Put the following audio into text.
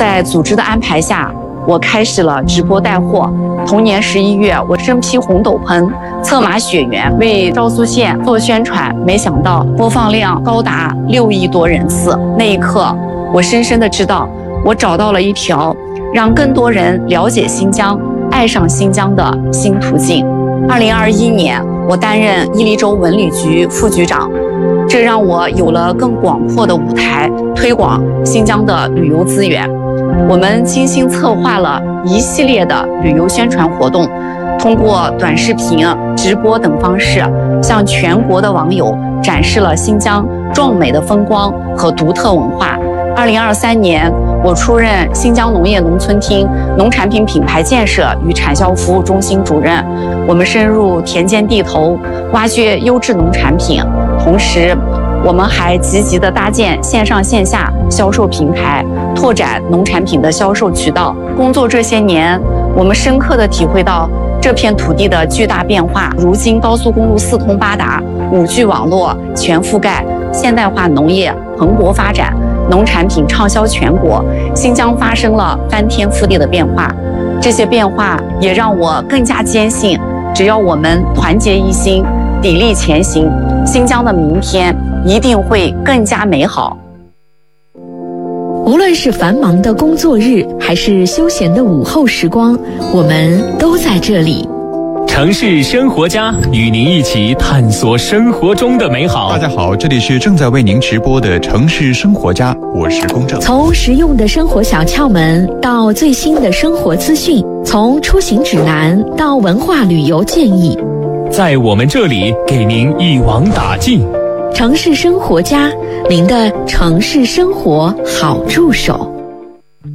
在组织的安排下，我开始了直播带货。同年11月，我身披红斗篷，策马雪原，为昭苏县做宣传，没想到播放量高达6亿多人次。那一刻，我深深的知道，我找到了一条让更多人了解新疆、爱上新疆的新途径。2021年，我担任伊犁州文旅局副局长，这让我有了更广阔的舞台，推广新疆的旅游资源。我们精心策划了一系列的旅游宣传活动，通过短视频、直播等方式，向全国的网友展示了新疆壮美的风光和独特文化。2023年，我出任新疆农业农村厅农产品品牌建设与产销服务中心主任。我们深入田间地头，挖掘优质农产品，同时我们还积极地搭建线上线下销售平台，拓展农产品的销售渠道。工作这些年，我们深刻地体会到这片土地的巨大变化。如今高速公路4通8达，5G 网络全覆盖，现代化农业蓬勃发展，农产品畅销全国，新疆发生了翻天覆地的变化。这些变化也让我更加坚信，只要我们团结一心，砥砺前行，新疆的明天一定会更加美好。 无论是繁忙的工作日，还是休闲的午后时光，我们都在这里。 城市生活家与您一起探索生活中的美好。 大家好，这里是正在为您直播的城市生活家，我是龚正。 从实用的生活小窍门到最新的生活资讯，从出行指南到文化旅游建议， 在我们这里给您一网打尽。 城市生活家，您的城市生活好助手。